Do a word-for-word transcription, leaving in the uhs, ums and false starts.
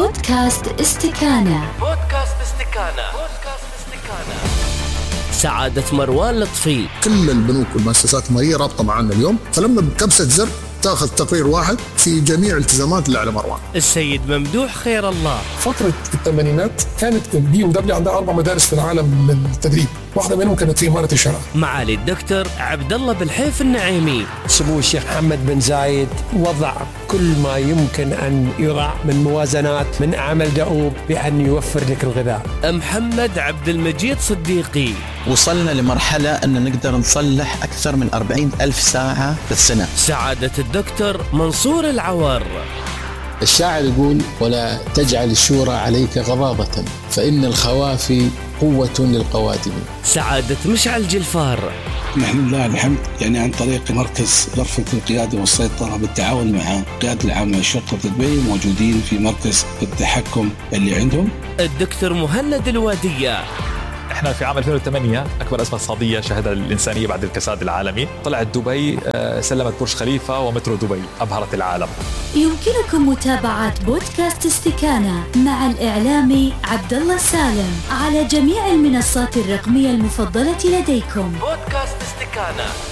بودكاست استكانة. بودكاست استكانة. بودكاست استكانة. سعادة مروان لطفي. كل البنوك والمؤسسات المالية رابطة معنا اليوم، فلما بكبسة زر تأخذ تقرير واحد في جميع الالتزامات اللي على مروان. السيد ممدوح خير الله. فترة الثمانينات كانت بي ام دبليو عندها أربع مدارس في العالم للتدريب، واحدة منهم كانت في إمارة الشارقة. معالي الدكتور عبد الله بالحيف النعيمي. سمو الشيخ محمد بن زايد وضع كل ما يمكن أن يضع من موازنات من عمل دؤوب بأن يوفر لك الغذاء. محمد عبد المجيد صديقي. وصلنا لمرحلة أن نقدر نصلح أكثر من أربعين ألف ساعة في السنة. سعادة الدكتور منصور العوار. الشاعر يقول: ولا تجعل الشورى عليك غضاضة فإن الخوافي قوة للقوادم. سعادة مشعل جلفار. نحن لله الحمد يعني عن طريق مركز غرفة القيادة والسيطرة بالتعاون مع القيادة العامة لشرطة دبي موجودين في مركز التحكم اللي عندهم. الدكتور مهند الوادية. احنا في عام ألفين وثمانية اكبر ازمه اقتصاديه شهدها الانسانيه بعد الكساد العالمي، طلعت دبي سلمت برج خليفه ومترو دبي ابهرت العالم. يمكنكم متابعة بودكاست استكانة مع الاعلامي عبد الله سالم على جميع المنصات الرقميه المفضله لديكم. بودكاست استكانة.